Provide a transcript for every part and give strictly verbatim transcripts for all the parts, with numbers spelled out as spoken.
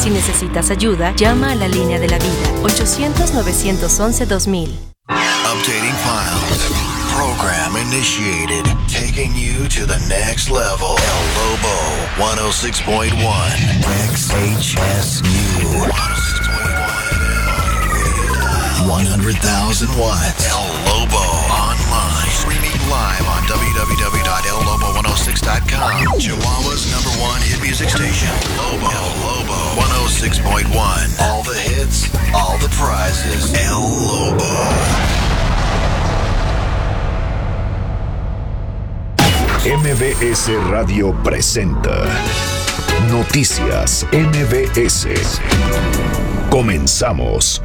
Si necesitas ayuda, llama a la línea de la vida, ochocientos, novecientos once, dos mil. Updating files. Program initiated. Taking you to the next level. El Lobo, one oh six point one. X H S U. one oh six point one. one hundred thousand watts. El Lobo online. Streaming live on w w w dot el lobo one oh six dot com. Chihuahua's number one hit music station. Lobo. El Lobo one oh six point one. All the hits, all the prizes. El Lobo. M B S Radio presenta Noticias M B S. Comenzamos.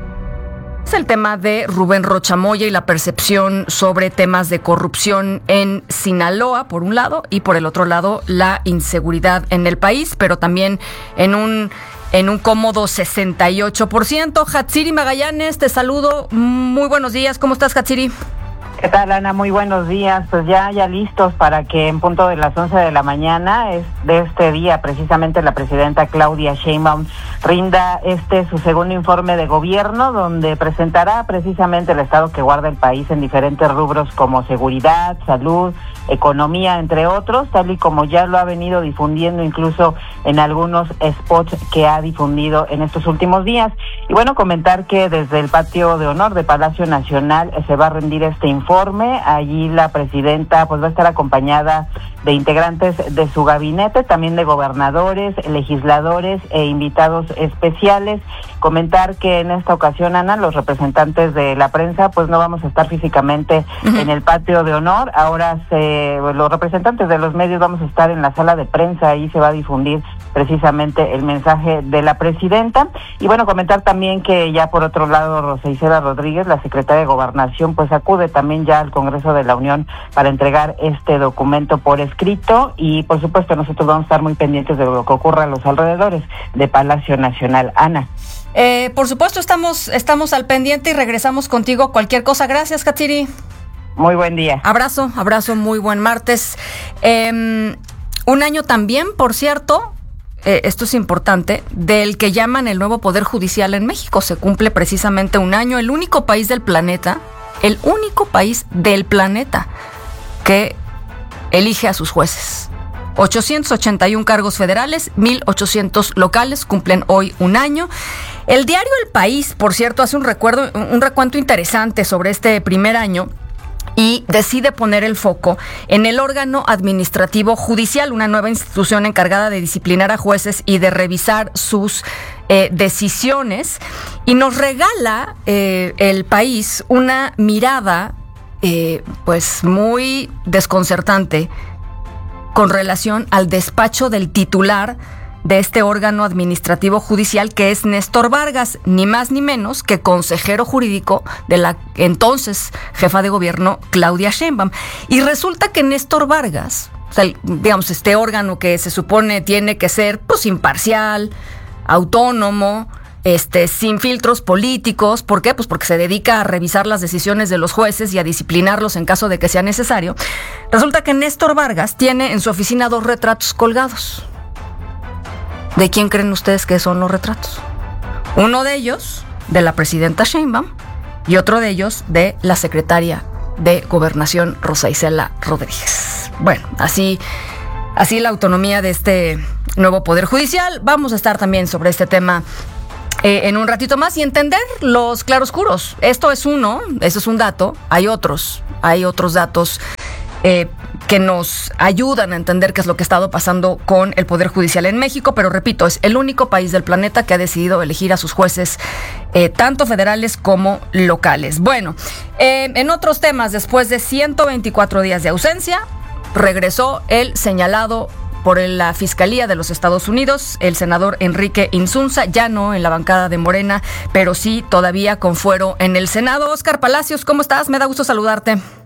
Es el tema de Rubén Rocha Moya y la percepción sobre temas de corrupción en Sinaloa, por un lado, y por el otro lado, la inseguridad en el país, pero también en un, en un cómodo sesenta y ocho por ciento. Hatsiri Magallanes, te saludo. Muy buenos días. ¿Cómo estás, Hatsiri? ¿Qué tal, Ana? Muy buenos días. Pues ya, ya listos para que en punto de las once de la mañana es de este día, precisamente la presidenta Claudia Sheinbaum rinda este su segundo informe de gobierno, donde presentará precisamente el estado que guarda el país en diferentes rubros como seguridad, salud, economía, entre otros, tal y como ya lo ha venido difundiendo incluso en algunos spots que ha difundido en estos últimos días. Y bueno, comentar que desde el patio de honor de Palacio Nacional se va a rendir este informe. Allí la presidenta pues va a estar acompañada de integrantes de su gabinete, también de gobernadores, legisladores e invitados especiales. Comentar que en esta ocasión, Ana, los representantes de la prensa pues no vamos a estar físicamente uh-huh. en el patio de honor. Ahora se, los representantes de los medios vamos a estar en la sala de prensa. Ahí se va a difundir precisamente el mensaje de la presidenta. Y bueno, comentar también que ya por otro lado Rosa Isela Rodríguez, la secretaria de Gobernación, pues acude también ya al Congreso de la Unión para entregar este documento por escrito. Y por supuesto nosotros vamos a estar muy pendientes de lo que ocurra a los alrededores de Palacio Nacional. Ana. Eh, por supuesto estamos, estamos al pendiente y regresamos contigo cualquier cosa. Gracias, Hatsiri. Muy buen día. Abrazo, abrazo, muy buen martes. Eh, un año también, por cierto, eh, esto es importante, del que llaman el nuevo Poder Judicial en México. Se cumple precisamente un año, el único país del planeta, el único país del planeta que elige a sus jueces. ochocientos ochenta y uno cargos federales, mil ochocientos locales, cumplen hoy un año. El diario El País, por cierto, hace un recuerdo, un recuento interesante sobre este primer año y decide poner el foco en el órgano administrativo judicial, una nueva institución encargada de disciplinar a jueces y de revisar sus eh, decisiones. Y nos regala eh, El País una mirada eh, pues muy desconcertante con relación al despacho del titular de este órgano administrativo judicial, que es Néstor Vargas, ni más ni menos que consejero jurídico de la entonces jefa de gobierno Claudia Sheinbaum. Y resulta que Néstor Vargas, o sea, digamos, este órgano que se supone tiene que ser pues imparcial, autónomo, Este, sin filtros políticos. ¿Por qué? Pues porque se dedica a revisar las decisiones de los jueces y a disciplinarlos en caso de que sea necesario. Resulta que Néstor Vargas tiene en su oficina dos retratos colgados. ¿De quién creen ustedes que son los retratos? Uno de ellos de la presidenta Sheinbaum y otro de ellos de la secretaria de Gobernación, Rosa Isela Rodríguez. Bueno, así, así la autonomía de este nuevo Poder Judicial. Vamos a estar también sobre este tema Eh, en un ratito más y entender los claroscuros. Esto es uno, eso es un dato, hay otros, hay otros datos eh, que nos ayudan a entender qué es lo que ha estado pasando con el Poder Judicial en México, pero repito, es el único país del planeta que ha decidido elegir a sus jueces eh, tanto federales como locales. Bueno, eh, en otros temas, después de ciento veinticuatro días de ausencia, regresó el señalado por la Fiscalía de los Estados Unidos, el senador Enrique Insunza, ya no en la bancada de Morena, pero sí todavía con fuero en el Senado. Óscar Palacios, ¿cómo estás? Me da gusto saludarte.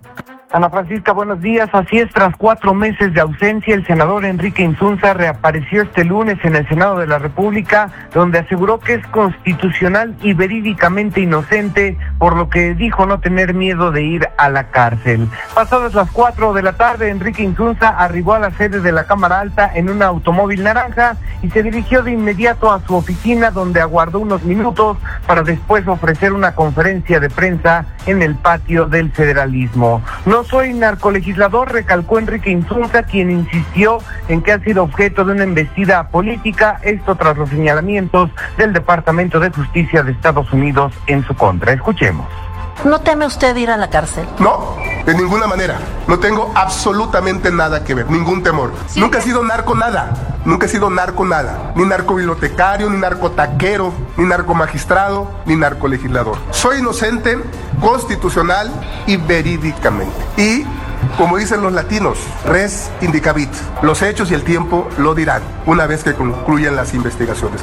Ana Francisca, buenos días. Así es, tras cuatro meses de ausencia, el senador Enrique Insunza reapareció este lunes en el Senado de la República, donde aseguró que es constitucional y verídicamente inocente, por lo que dijo no tener miedo de ir a la cárcel. Pasadas las cuatro de la tarde, Enrique Insunza arribó a la sede de la Cámara Alta en un automóvil naranja y se dirigió de inmediato a su oficina, donde aguardó unos minutos para después ofrecer una conferencia de prensa en el patio del Federalismo. No soy narcolegislador, recalcó Enrique Insunza, quien insistió en que ha sido objeto de una embestida política, esto tras los señalamientos del Departamento de Justicia de Estados Unidos en su contra. Escuchemos. ¿No teme usted ir a la cárcel? No, de ninguna manera. No tengo absolutamente nada que ver, ningún temor. Sí. Nunca he sido narco nada, nunca he sido narco nada. Ni narcobibliotecario, ni narcotaquero, ni narcomagistrado, ni narcolegislador. Soy inocente, constitucional y verídicamente. Y, como dicen los latinos, res indicabit. Los hechos y el tiempo lo dirán, una vez que concluyan las investigaciones.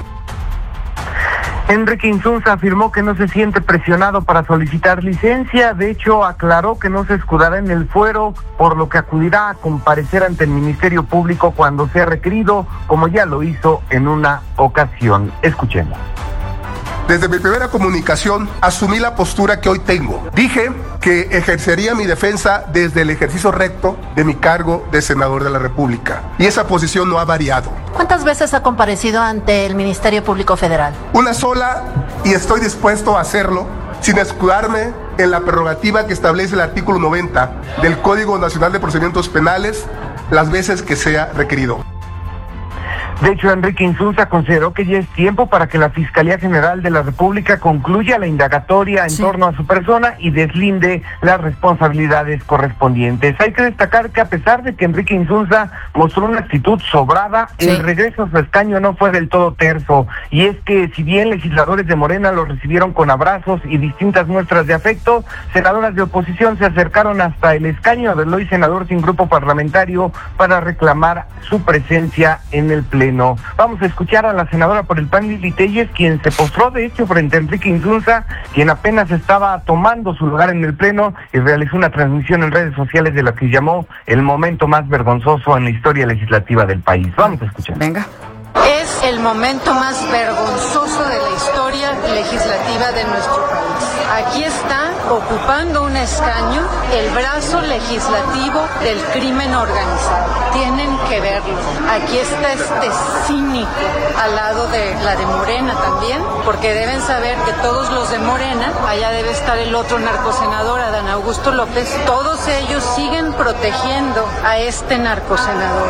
Enrique Insunza afirmó que no se siente presionado para solicitar licencia. De hecho, aclaró que no se escudará en el fuero, por lo que acudirá a comparecer ante el Ministerio Público cuando sea requerido, como ya lo hizo en una ocasión. Escuchemos. Desde mi primera comunicación asumí la postura que hoy tengo. Dije que ejercería mi defensa desde el ejercicio recto de mi cargo de senador de la República. Y esa posición no ha variado. ¿Cuántas veces ha comparecido ante el Ministerio Público Federal? Una sola, y estoy dispuesto a hacerlo sin escudarme en la prerrogativa que establece el artículo noventa del Código Nacional de Procedimientos Penales las veces que sea requerido. De hecho, Enrique Insunza consideró que ya es tiempo para que la Fiscalía General de la República concluya la indagatoria en sí. torno a su persona y deslinde las responsabilidades correspondientes. Hay que destacar que a pesar de que Enrique Insunza mostró una actitud sobrada, sí. el regreso a su escaño no fue del todo terso. Y es que si bien legisladores de Morena lo recibieron con abrazos y distintas muestras de afecto, senadoras de oposición se acercaron hasta el escaño del hoy senador sin grupo parlamentario para reclamar su presencia en el pleno. Vamos a escuchar a la senadora por el P A N, Lili Telles, quien se postró de hecho frente a Enrique Insunza, quien apenas estaba tomando su lugar en el pleno y realizó una transmisión en redes sociales de lo que llamó el momento más vergonzoso en la historia legislativa del país. Vamos a escuchar. Venga. Es el momento más vergonzoso de la historia legislativa de nuestro país. Aquí está, ocupando un escaño, el brazo legislativo del crimen organizado. Tienen que verlo. Aquí está este cínico al lado de la de Morena también, porque deben saber que todos los de Morena, allá debe estar el otro narcosenador, Adán Augusto López, todos ellos siguen protegiendo a este narcosenador.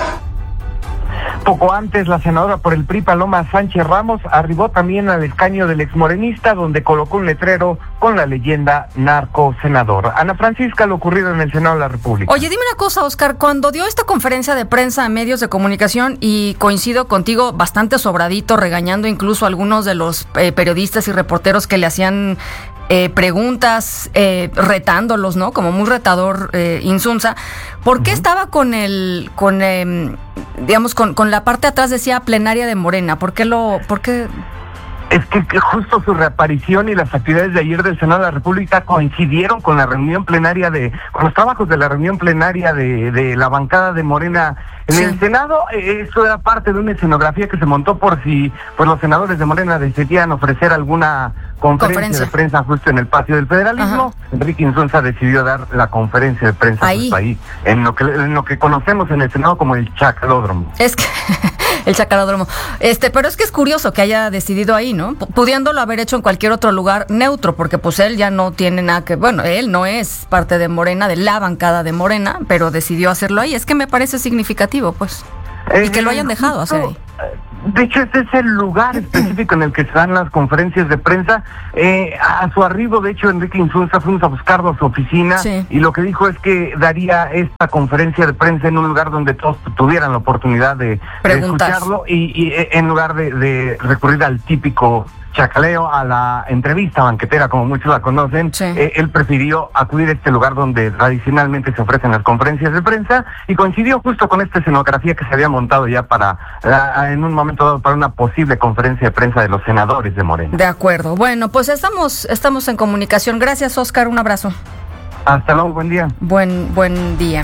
Poco antes, la senadora por el P R I, Paloma Sánchez Ramos, arribó también al escaño del exmorenista, donde colocó un letrero con la leyenda narco senador. Ana Francisca, lo ocurrido en el Senado de la República. Oye, dime una cosa, Oscar, cuando dio esta conferencia de prensa a medios de comunicación, y coincido contigo, bastante sobradito, regañando incluso a algunos de los eh, periodistas y reporteros que le hacían Eh, preguntas, eh, retándolos, ¿no? Como muy retador eh, Insunza. ¿Por qué uh-huh. estaba con el, con, eh, digamos, con, con la parte de atrás decía plenaria de Morena? ¿Por qué lo, por qué? Es que, que justo su reaparición y las actividades de ayer del Senado de la República coincidieron con la reunión plenaria de, con los trabajos de la reunión plenaria de, de la bancada de Morena en sí. el Senado. Eh, eso era parte de una escenografía que se montó por si pues los senadores de Morena decidían ofrecer alguna conferencia, conferencia de prensa justo en el patio del Federalismo. Ajá. Enrique Insunza decidió dar la conferencia de prensa ahí, pues, ahí en lo que en lo que conocemos en el Senado como el Chacalódromo. Es que el Chacalódromo. Este, pero es que es curioso que haya decidido ahí, ¿no? Pudiéndolo haber hecho en cualquier otro lugar neutro, porque pues él ya no tiene nada que, bueno, él no es parte de Morena, de la bancada de Morena, pero decidió hacerlo ahí. Es que me parece significativo, pues. Eh, y que lo hayan dejado hacer ahí. De hecho, este es el lugar específico en el que se dan las conferencias de prensa. Eh, a su arribo, de hecho, Enrique Insunza fuimos a buscarlo a su oficina, sí. y lo que dijo es que daría esta conferencia de prensa en un lugar donde todos tuvieran la oportunidad de, de escucharlo, y, y en lugar de, de recurrir al típico chacaleo, a la entrevista banquetera, como muchos la conocen. Sí. Eh, él prefirió acudir a este lugar donde tradicionalmente se ofrecen las conferencias de prensa, y coincidió justo con esta escenografía que se había montado ya para, uh, en un momento dado, para una posible conferencia de prensa de los senadores de Morena. De acuerdo. Bueno, pues estamos, estamos en comunicación. Gracias, Oscar. Un abrazo. Hasta luego, buen día. Buen, buen día.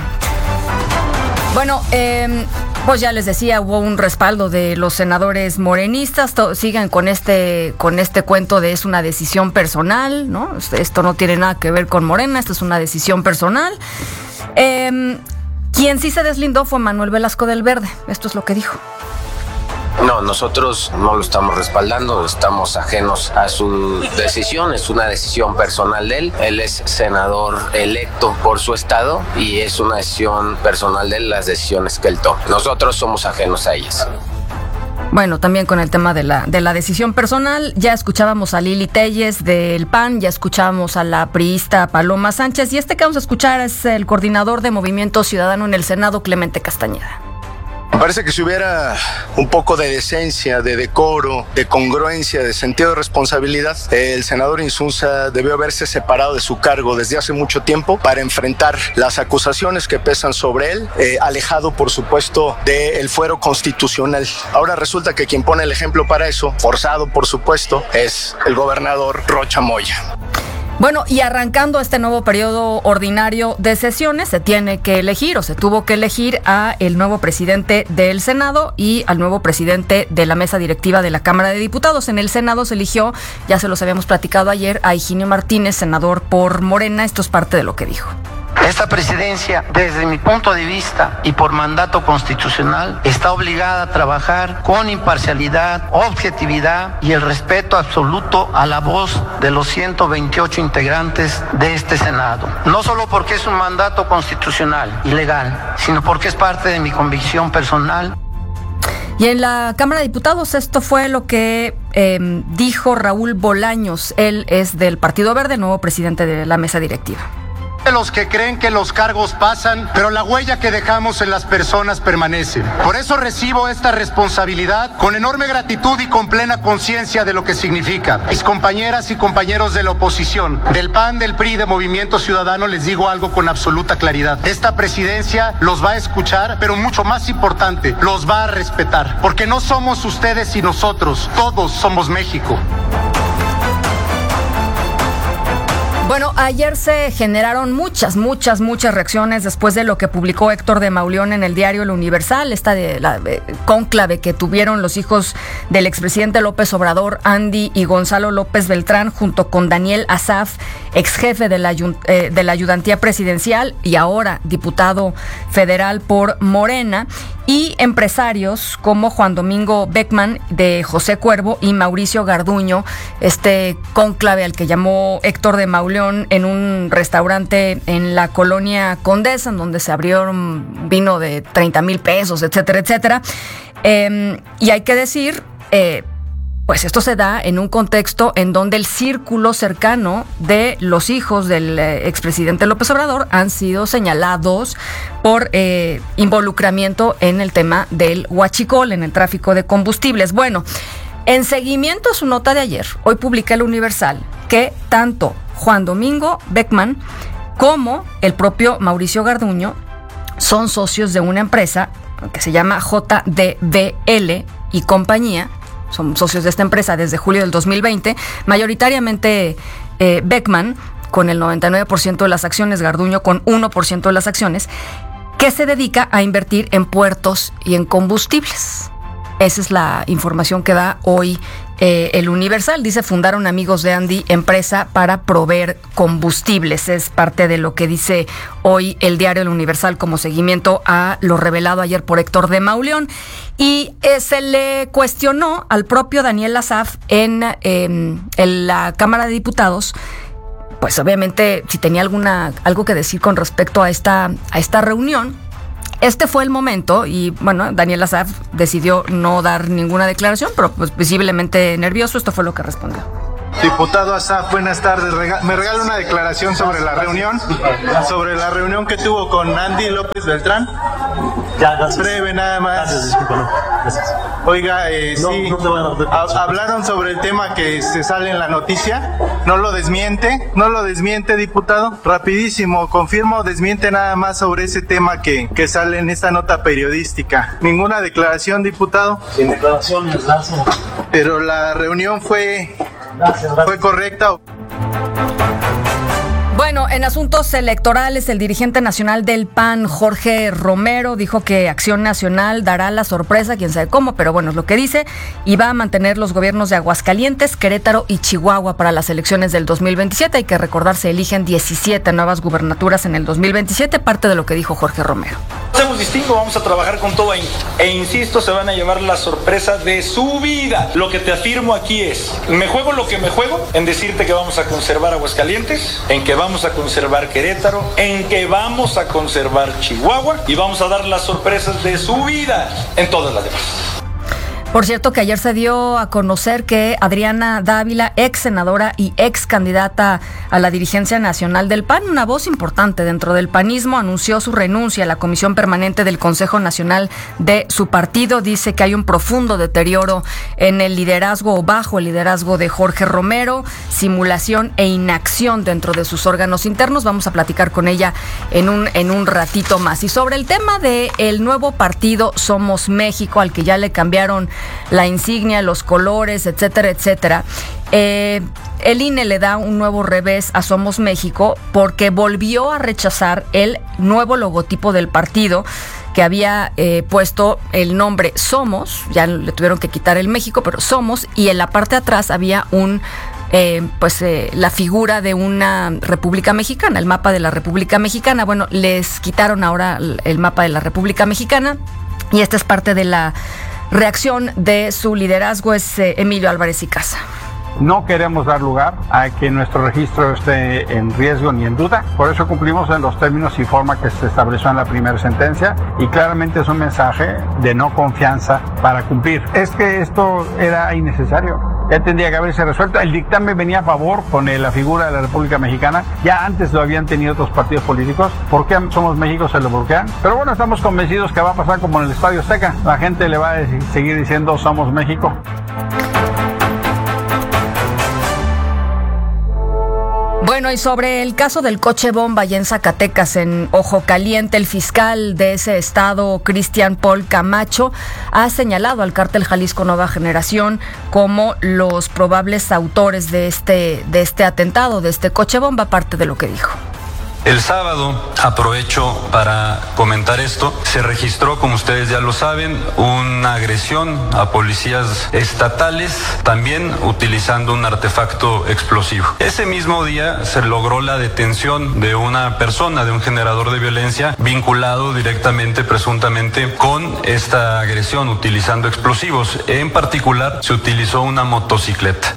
Bueno, eh, pues ya les decía, hubo un respaldo de los senadores morenistas. To- sigan con este, con este cuento de es una decisión personal, ¿no? Esto no tiene nada que ver con Morena, esto es una decisión personal. Eh, quien sí se deslindó fue Manuel Velasco del Verde. Esto es lo que dijo. No, nosotros no lo estamos respaldando, estamos ajenos a su decisión, es una decisión personal de él. Él es senador electo por su estado y es una decisión personal de él las decisiones que él toma. Nosotros somos ajenos a ellas. Bueno, también con el tema de la, de la decisión personal, ya escuchábamos a Lili Telles del P A N, ya escuchábamos a la priista Paloma Sánchez, y este que vamos a escuchar es el coordinador de Movimiento Ciudadano en el Senado, Clemente Castañeda. Me parece que si hubiera un poco de decencia, de decoro, de congruencia, de sentido de responsabilidad, el senador Insunza debió haberse separado de su cargo desde hace mucho tiempo para enfrentar las acusaciones que pesan sobre él, eh, alejado, por supuesto, del fuero constitucional. Ahora resulta que quien pone el ejemplo para eso, forzado, por supuesto, es el gobernador Rocha Moya. Bueno, y arrancando este nuevo periodo ordinario de sesiones, se tiene que elegir o se tuvo que elegir a el nuevo presidente del Senado y al nuevo presidente de la mesa directiva de la Cámara de Diputados. En el Senado se eligió, ya se los habíamos platicado ayer, a Higinio Martínez, senador por Morena. Esto es parte de lo que dijo. Esta presidencia, desde mi punto de vista y por mandato constitucional, está obligada a trabajar con imparcialidad, objetividad y el respeto absoluto a la voz de los ciento veintiocho integrantes de este Senado. No solo porque es un mandato constitucional y legal, sino porque es parte de mi convicción personal. Y en la Cámara de Diputados esto fue lo que eh, dijo Raúl Bolaños. Él es del Partido Verde, nuevo presidente de la mesa directiva. De los que creen que los cargos pasan, pero la huella que dejamos en las personas permanece. Por eso recibo esta responsabilidad con enorme gratitud y con plena conciencia de lo que significa. Mis compañeras y compañeros de la oposición, del P A N, del P R I, de Movimiento Ciudadano, les digo algo con absoluta claridad. Esta presidencia los va a escuchar, pero mucho más importante, los va a respetar. Porque no somos ustedes y nosotros, todos somos México. Bueno, ayer se generaron muchas, muchas, muchas reacciones después de lo que publicó Héctor de Mauleón en el diario El Universal, esta de la eh, cónclave que tuvieron los hijos del expresidente López Obrador, Andy y Gonzalo López Beltrán, junto con Daniel Asaf, ex jefe de la, eh, de la ayudantía presidencial y ahora diputado federal por Morena, y empresarios como Juan Domingo Beckman de José Cuervo y Mauricio Garduño, este cónclave al que llamó Héctor de Mauleón en un restaurante en la colonia Condesa, en donde se abrió un vino de treinta mil pesos, etcétera, etcétera. Eh, y hay que decir, eh, pues esto se da en un contexto en donde el círculo cercano de los hijos del eh, expresidente López Obrador han sido señalados por eh, involucramiento en el tema del huachicol, en el tráfico de combustibles. Bueno, en seguimiento a su nota de ayer, hoy publica El Universal que tanto Juan Domingo Beckman como el propio Mauricio Garduño son socios de una empresa que se llama J D B L y compañía. Son socios de esta empresa desde julio del dos mil veinte, mayoritariamente eh, Beckman con el noventa y nueve por ciento de las acciones, Garduño con uno por ciento de las acciones, que se dedica a invertir en puertos y en combustibles. Esa es la información que da hoy eh, El Universal. Dice, fundaron amigos de Andy empresa para proveer combustibles. Es parte de lo que dice hoy el diario El Universal como seguimiento a lo revelado ayer por Héctor de Mauleón. Y eh, se le cuestionó al propio Daniel Asaf en, eh, en la Cámara de Diputados, pues obviamente si tenía alguna algo que decir con respecto a esta, a esta reunión. Este fue el momento y, bueno, Daniel Asaf decidió no dar ninguna declaración, pero pues visiblemente nervioso. Esto fue lo que respondió. Diputado Asaf, buenas tardes. Rega- me regala una declaración sobre la reunión, sobre la reunión que tuvo con Andy López Beltrán. Ya, gracias. Breve nada más. Gracias, disculpa, no. Gracias. Oiga, eh, no, sí, no te van a dar ha- hablaron sobre el tema que se sale en la noticia. ¿No lo desmiente? ¿No lo desmiente, diputado? Rapidísimo, confirmo, desmiente nada más sobre ese tema que, que sale en esta nota periodística. ¿Ninguna declaración, diputado? Sin declaraciones, gracias. Pero la reunión fue, Gracias, gracias. fue correcta. Bueno, en asuntos electorales, el dirigente nacional del P A N, Jorge Romero, dijo que Acción Nacional dará la sorpresa, quién sabe cómo, pero bueno, es lo que dice, y va a mantener los gobiernos de Aguascalientes, Querétaro y Chihuahua para las elecciones del dos mil veintisiete. Hay que recordar, se eligen diecisiete nuevas gubernaturas en el dos mil veintisiete, parte de lo que dijo Jorge Romero. Hacemos distinto, vamos a trabajar con todo ahí. E insisto, se van a llevar la sorpresa de su vida. Lo que te afirmo aquí es, me juego lo que me juego en decirte que vamos a conservar Aguascalientes, en que vamos a conservar Querétaro, en que vamos a conservar Chihuahua y vamos a dar las sorpresas de su vida en todas las demás. Por cierto, que ayer se dio a conocer que Adriana Dávila, ex senadora y ex candidata a la dirigencia nacional del P A N, una voz importante dentro del panismo, anunció su renuncia a la Comisión Permanente del Consejo Nacional de su partido. Dice que hay un profundo deterioro en el liderazgo o bajo el liderazgo de Jorge Romero, simulación e inacción dentro de sus órganos internos. Vamos a platicar con ella en un, en un ratito más. Y sobre el tema del nuevo partido Somos México, al que ya le cambiaron la insignia, los colores, etcétera, etcétera. Eh, el I N E le da un nuevo revés a Somos México porque volvió a rechazar el nuevo logotipo del partido que había eh, puesto el nombre Somos, ya le tuvieron que quitar el México, pero Somos, y en la parte de atrás había un Eh, pues eh, la figura de una República Mexicana, el mapa de la República Mexicana. Bueno, les quitaron ahora el mapa de la República Mexicana y esta es parte de la reacción de su liderazgo. Es eh, Emilio Álvarez y Casa. No queremos dar lugar a que nuestro registro esté en riesgo ni en duda. Por eso cumplimos en los términos y forma que se estableció en la primera sentencia y claramente es un mensaje de no confianza para cumplir. Es que esto era innecesario. Ya tendría que haberse resuelto. El dictamen venía a favor con la figura de la República Mexicana. Ya antes lo habían tenido otros partidos políticos. ¿Por qué Somos México se lo bloquean? Pero bueno, estamos convencidos que va a pasar como en el Estadio Azteca. La gente le va a seguir diciendo Somos México. Bueno, y sobre el caso del coche bomba allá en Zacatecas, en Ojo Caliente, el fiscal de ese estado, Cristian Paul Camacho, ha señalado al cártel Jalisco Nueva Generación como los probables autores de este, de este atentado, de este coche bomba, parte de lo que dijo. El sábado, aprovecho para comentar esto, se registró, como ustedes ya lo saben, una agresión a policías estatales, también utilizando un artefacto explosivo. Ese mismo día se logró la detención de una persona, de un generador de violencia, vinculado directamente, presuntamente, con esta agresión utilizando explosivos. En particular, se utilizó una motocicleta.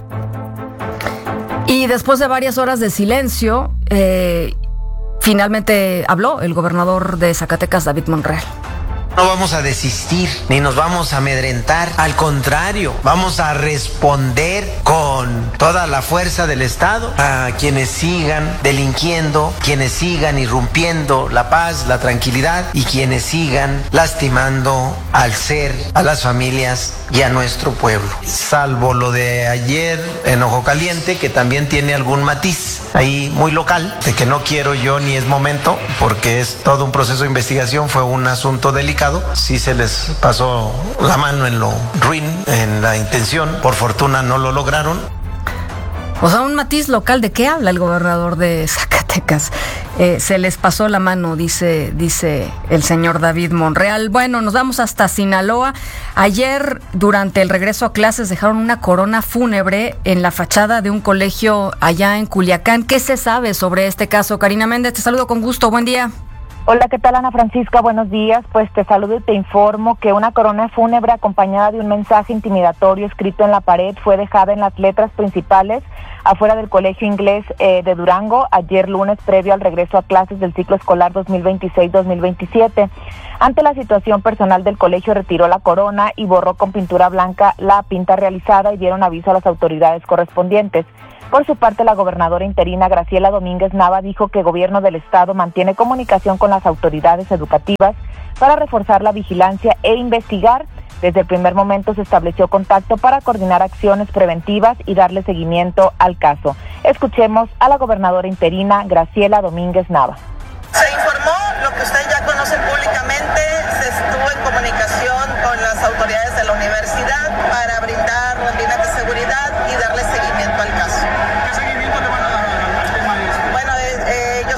Y después de varias horas de silencio, eh, finalmente habló el gobernador de Zacatecas, David Monreal. No vamos a desistir, ni nos vamos a amedrentar. Al contrario, vamos a responder con toda la fuerza del Estado a quienes sigan delinquiendo, quienes sigan irrumpiendo la paz, la tranquilidad y quienes sigan lastimando al ser, a las familias y a nuestro pueblo. Salvo lo de ayer en Ojo Caliente, que también tiene algún matiz ahí muy local, de que no quiero yo ni es momento, porque es todo un proceso de investigación, fue un asunto delicado. Sí se les pasó la mano en lo ruin, en la intención. Por fortuna no lo lograron. O sea, un matiz local. ¿De qué habla el gobernador de Zacatecas? Eh, se les pasó la mano, dice, dice el señor David Monreal. Bueno, nos vamos hasta Sinaloa. Ayer, durante el regreso a clases, dejaron una corona fúnebre en la fachada de un colegio allá en Culiacán. ¿Qué se sabe sobre este caso? Karina Méndez, te saludo con gusto. Buen día. Hola, ¿qué tal, Ana Francisca? Buenos días. Pues te saludo y te informo que una corona fúnebre acompañada de un mensaje intimidatorio escrito en la pared fue dejada en las letras principales afuera del Colegio Inglés eh, de Durango ayer lunes, previo al regreso a clases del ciclo escolar dos mil veintiséis dos mil veintisiete. Ante la situación personal del colegio, retiró la corona y borró con pintura blanca la pinta realizada y dieron aviso a las autoridades correspondientes. Por su parte, la gobernadora interina Graciela Domínguez Nava dijo que el gobierno del estado mantiene comunicación con las autoridades educativas para reforzar la vigilancia e investigar. Desde el primer momento se estableció contacto para coordinar acciones preventivas y darle seguimiento al caso. Escuchemos a la gobernadora interina Graciela Domínguez Nava. Se informó lo que ustedes ya conocen públicamente, se estuvo en comunicación con las autoridades de la universidad para brindar rondines de seguridad y darle seguimiento al caso. ¿Qué seguimiento le van a dar al tema de eso? Bueno, eh, eh, yo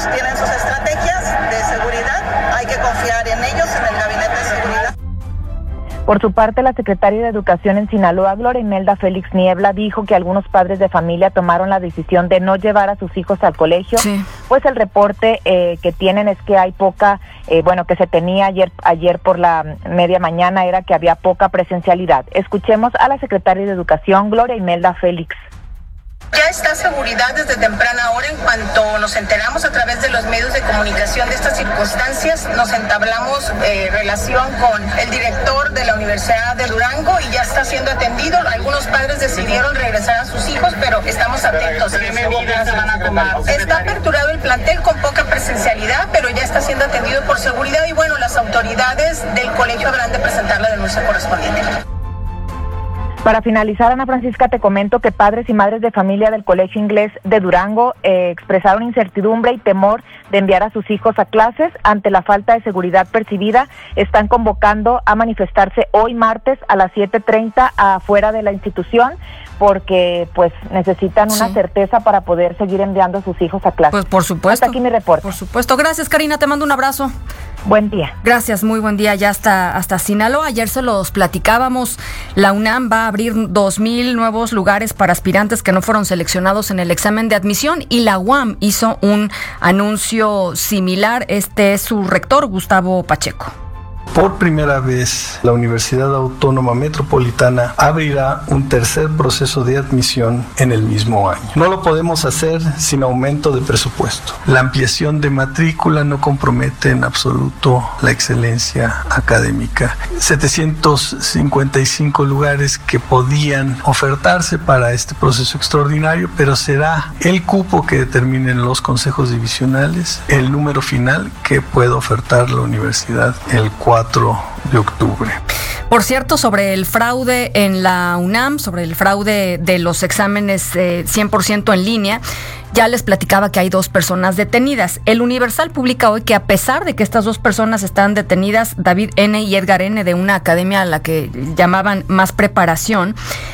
Por su parte, la secretaria de Educación en Sinaloa, Gloria Imelda Félix Niebla, dijo que algunos padres de familia tomaron la decisión de no llevar a sus hijos al colegio, sí. Pues el reporte eh, que tienen es que hay poca, eh, bueno, que se tenía ayer, ayer por la media mañana era que había poca presencialidad. Escuchemos a la secretaria de Educación, Gloria Imelda Félix. Ya está seguridad desde temprana hora. En cuanto nos enteramos a través de los medios de comunicación de estas circunstancias, nos entablamos eh, relación con el director de la Universidad de Durango y ya está siendo atendido. Algunos padres decidieron regresar a sus hijos, pero estamos atentos. ¿Qué medidas van a tomar? Está aperturado el plantel con poca presencialidad, pero ya está siendo atendido por seguridad y bueno, las autoridades del colegio habrán de presentar la denuncia correspondiente. Para finalizar, Ana Francisca, te comento que padres y madres de familia del Colegio Inglés de Durango eh, expresaron incertidumbre y temor de enviar a sus hijos a clases ante la falta de seguridad percibida. Están convocando a manifestarse hoy martes a las siete treinta afuera de la institución porque pues necesitan una sí. certeza para poder seguir enviando a sus hijos a clases. Pues por supuesto. Hasta aquí mi reporte. Por supuesto. Gracias, Karina, te mando un abrazo. Buen día. Gracias, muy buen día. Ya hasta, hasta Sinaloa. Ayer se los platicábamos. La UNAM va a abrir dos mil nuevos lugares para aspirantes que no fueron seleccionados en el examen de admisión y la U A M hizo un anuncio similar. Este es su rector, Gustavo Pacheco. Por primera vez, la Universidad Autónoma Metropolitana abrirá un tercer proceso de admisión en el mismo año. No lo podemos hacer sin aumento de presupuesto. La ampliación de matrícula no compromete en absoluto la excelencia académica. setecientos cincuenta y cinco lugares que podían ofertarse para este proceso extraordinario, pero será el cupo que determinen los consejos divisionales el número final que pueda ofertar la universidad el cuatro de octubre. Por cierto, sobre el fraude en la UNAM, sobre el fraude de los exámenes eh, cien por ciento en línea, ya les platicaba que hay dos personas detenidas. El Universal publica hoy que a pesar de que estas dos personas están detenidas, David N. y Edgar N. de una academia a la que llamaban Más Preparación,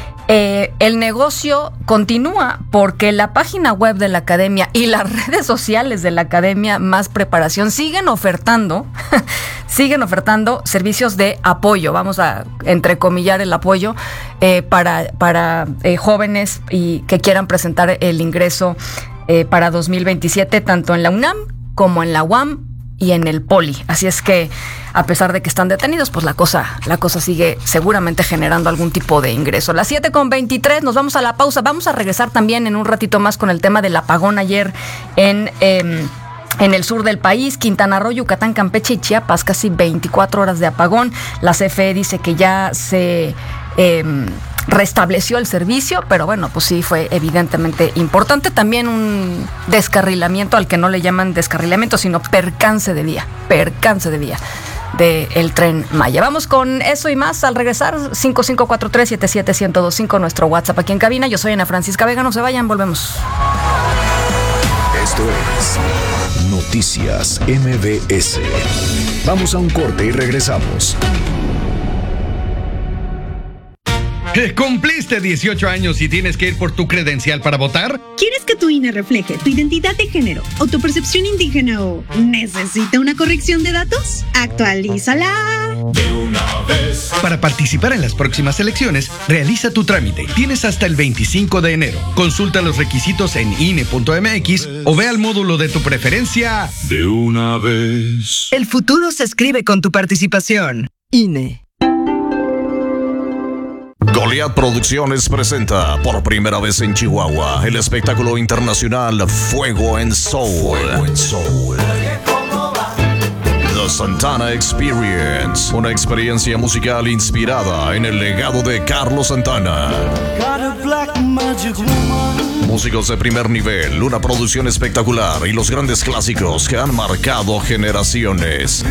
Eh, el negocio continúa porque la página web de la academia y las redes sociales de la academia Más Preparación siguen ofertando, siguen ofertando servicios de apoyo, vamos a entrecomillar el apoyo eh, para, para eh, jóvenes y que quieran presentar el ingreso eh, para dos mil veintisiete, tanto en la UNAM como en la U A M y en el Poli. Así es que a pesar de que están detenidos, pues la cosa, la cosa sigue seguramente generando algún tipo de ingreso. Las siete con veintitrés, nos vamos a la pausa. Vamos a regresar también en un ratito más con el tema del apagón ayer en, eh, en el sur del país, Quintana Roo, Yucatán, Campeche y Chiapas. Casi veinticuatro horas de apagón. La C F E dice que ya se Eh, restableció el servicio, pero bueno, pues sí fue evidentemente importante. También un descarrilamiento, al que no le llaman descarrilamiento, sino percance de vía, percance de vía del Tren Maya. Vamos con eso y más al regresar. Cinco cinco cuatro tres siete siete uno cero dos cinco, nuestro WhatsApp aquí en cabina. Yo soy Ana Francisca Vega, no se vayan, volvemos. Esto es Noticias M B S. Vamos a un corte y regresamos. ¿Cumpliste dieciocho años y tienes que ir por tu credencial para votar? ¿Quieres que tu I N E refleje tu identidad de género o tu percepción indígena o necesita una corrección de datos? ¡Actualízala! De una vez. Para participar en las próximas elecciones, realiza tu trámite. Tienes hasta el veinticinco de enero. Consulta los requisitos en I N E punto M X o ve al módulo de tu preferencia. De una vez. El futuro se escribe con tu participación. I N E. Goliath Producciones presenta por primera vez en Chihuahua el espectáculo internacional Fuego en Soul. Fuego en Soul. The Santana Experience, una experiencia musical inspirada en el legado de Carlos Santana. Músicos de primer nivel, una producción espectacular y los grandes clásicos que han marcado generaciones.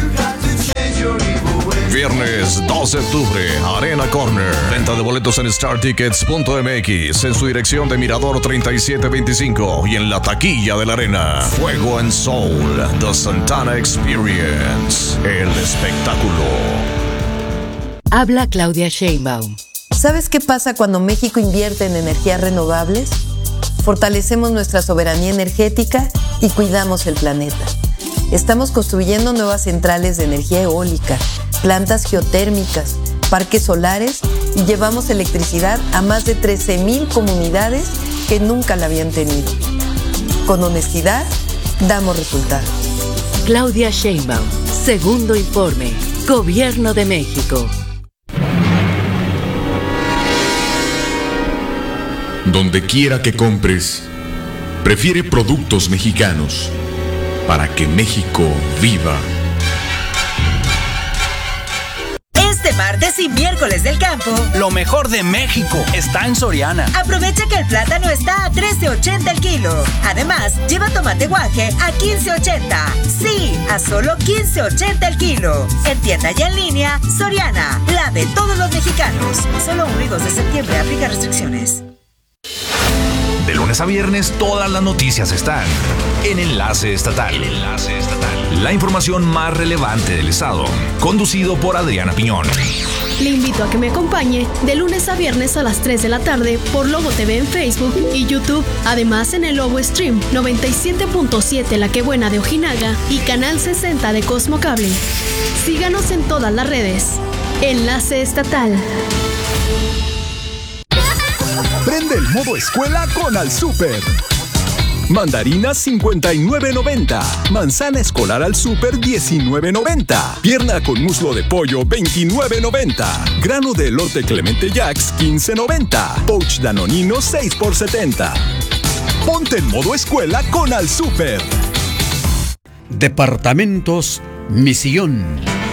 Viernes dos de octubre, Arena Corner. Venta de boletos en star tickets punto M X, en su dirección de Mirador treinta y siete veinticinco y en la taquilla de la Arena. Fuego en Soul, The Santana Experience, el espectáculo. Habla Claudia Sheinbaum. ¿Sabes qué pasa cuando México invierte en energías renovables? Fortalecemos nuestra soberanía energética y cuidamos el planeta. Estamos construyendo nuevas centrales de energía eólica, plantas geotérmicas, parques solares y llevamos electricidad a más de trece mil comunidades que nunca la habían tenido. Con honestidad, damos resultados. Claudia Sheinbaum, segundo informe, Gobierno de México. Donde quiera que compres, prefiere productos mexicanos para que México viva. Este martes y miércoles del campo, lo mejor de México está en Soriana. Aprovecha que el plátano está a trece ochenta el kilo. Además, lleva tomate guaje a quince ochenta. Sí, a solo quince ochenta el kilo. En tienda y en línea, Soriana, la de todos los mexicanos. Solo uno y dos de septiembre, aplica restricciones. De lunes a viernes, todas las noticias están en Enlace Estatal. El Enlace Estatal. La información más relevante del estado, conducido por Adriana Piñón. Le invito a que me acompañe de lunes a viernes a las tres de la tarde por Lobo T V en Facebook y YouTube. Además en el Lobo Stream noventa y siete punto siete La Que Buena de Ojinaga y Canal sesenta de Cosmo Cable. Síganos en todas las redes. Enlace Estatal. Prende el modo escuela con Al Súper. Mandarina cincuenta y nueve noventa. Manzana escolar Al Súper diecinueve noventa. Pierna con muslo de pollo veintinueve noventa. Grano de elote Clemente Jacks quince noventa. Pouch Danonino seis por setenta. Ponte en modo escuela con Al Súper. Departamentos Misión.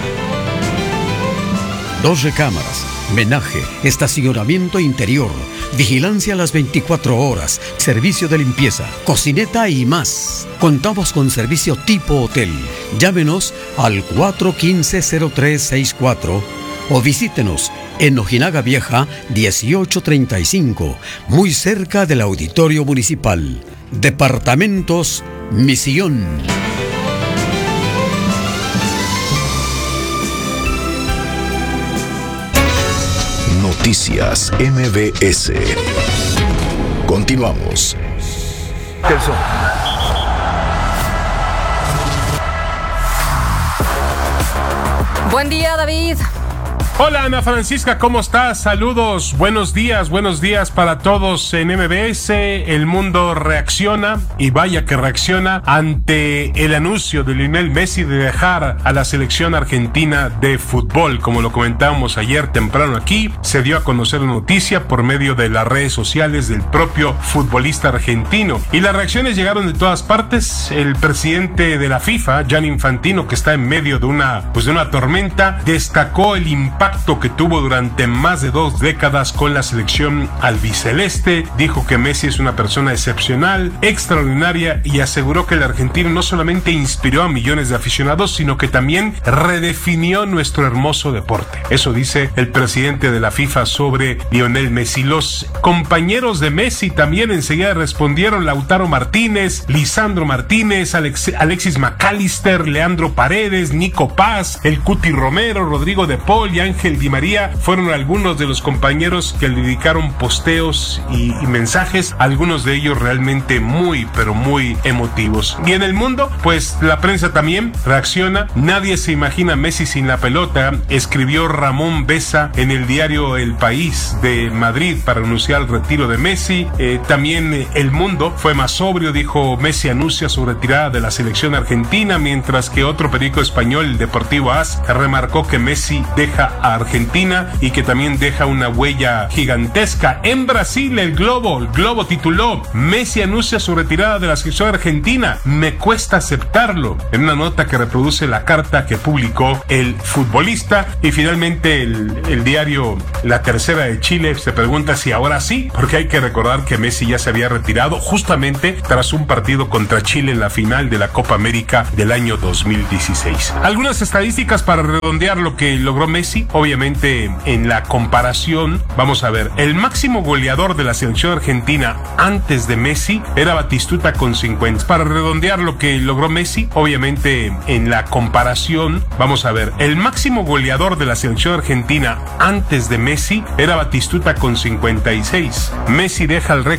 Dos recámaras, menaje, estacionamiento interior, vigilancia a las veinticuatro horas, servicio de limpieza, cocineta y más. Contamos con servicio tipo hotel. Llámenos al cuatro uno cinco, cero tres seis cuatro o visítenos en Ojinaga Vieja dieciocho treinta y cinco, muy cerca del Auditorio Municipal. Departamentos Misión. Noticias M V S. Continuamos. Buen día, David. Hola, Ana Francisca, ¿cómo estás? Saludos, buenos días, buenos días para todos en M V S. El mundo reacciona, y vaya que reacciona, ante el anuncio de Lionel Messi de dejar a la selección argentina de fútbol. Como lo comentábamos ayer temprano aquí, se dio a conocer la noticia por medio de las redes sociales del propio futbolista argentino. Y las reacciones llegaron de todas partes. El presidente de la FIFA, Gianni Infantino, que está en medio de una, pues de una tormenta, destacó el impacto que tuvo durante más de dos décadas con la selección albiceleste. Dijo que Messi es una persona excepcional, extraordinaria, y aseguró que el argentino no solamente inspiró a millones de aficionados, sino que también redefinió nuestro hermoso deporte. Eso dice el presidente de la FIFA sobre Lionel Messi. Los compañeros de Messi también enseguida respondieron: Lautaro Martínez, Lisandro Martínez, Alex, Alexis McAllister, Leandro Paredes, Nico Paz, el Cuti Romero, Rodrigo de Paul y Ángel Di María fueron algunos de los compañeros que le dedicaron posteos y, y mensajes, algunos de ellos realmente muy, pero muy emotivos. Y en el mundo, pues la prensa también reacciona. Nadie se imagina a Messi sin la pelota, escribió Ramón Besa en el diario El País de Madrid para anunciar el retiro de Messi. Eh, también eh, El Mundo fue más sobrio, dijo: Messi anuncia su retirada de la selección argentina, mientras que otro periódico español, el Deportivo As, remarcó que Messi deja a Argentina y que también deja una huella gigantesca. En Brasil, el Globo, el Globo tituló: Messi anuncia su retirada de la selección argentina, me cuesta aceptarlo, en una nota que reproduce la carta que publicó el futbolista. Y finalmente el, el diario La Tercera de Chile se pregunta si ahora sí, porque hay que recordar que Messi ya se había retirado justamente tras un partido contra Chile en la final de la Copa América del año dos mil dieciséis. Algunas estadísticas para redondear lo que logró Messi. Obviamente, en la comparación, vamos a ver, el máximo goleador de la selección argentina antes de Messi era Batistuta con cincuenta. Para redondear lo que logró Messi, obviamente, en la comparación, vamos a ver, el máximo goleador de la selección argentina antes de Messi era Batistuta con cincuenta y seis. Messi deja el récord